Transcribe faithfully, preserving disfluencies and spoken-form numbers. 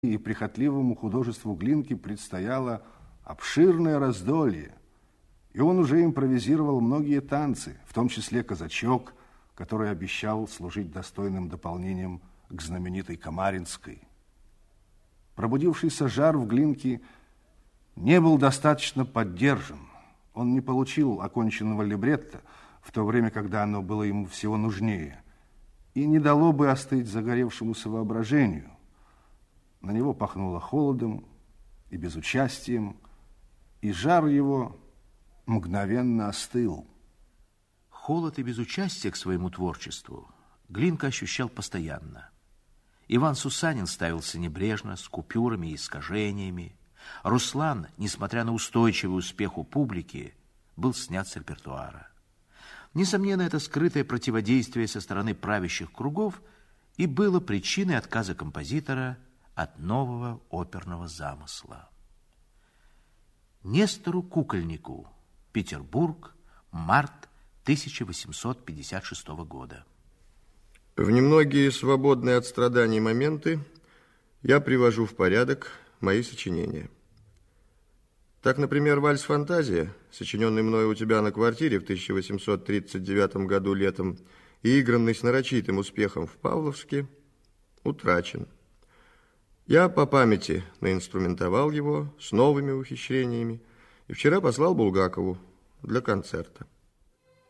и прихотливому художеству Глинки предстояло обширное раздолье, и он уже импровизировал многие танцы, в том числе казачок, который обещал служить достойным дополнением к знаменитой Камаринской. Пробудившийся жар в Глинке не был достаточно поддержан. Он не получил оконченного либретто, в то время, когда оно было ему всего нужнее, и не дало бы остыть загоревшемуся воображению. На него пахнуло холодом и безучастием, и жар его мгновенно остыл. Холод и безучастие к своему творчеству Глинка ощущал постоянно. Иван Сусанин ставился небрежно, с купюрами и искажениями. Руслан, несмотря на устойчивый успех у публики, был снят с репертуара. Несомненно, это скрытое противодействие со стороны правящих кругов и было причиной отказа композитора от нового оперного замысла. Нестору Кукольнику. Петербург. Март тысяча восемьсот пятьдесят шестого года. В немногие свободные от страданий моменты я привожу в порядок мои сочинения. Так, например, вальс-фантазия, сочиненный мною у тебя на квартире в тысяча восемьсот тридцать девятом году летом и игранный с нарочитым успехом в Павловске, утрачен. Я по памяти наинструментовал его с новыми ухищрениями и вчера послал Булгакову для концерта.